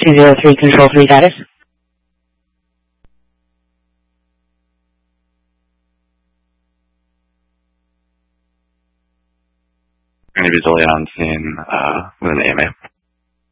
203 Control 3 status. Going to be delayed on scene with an AMA.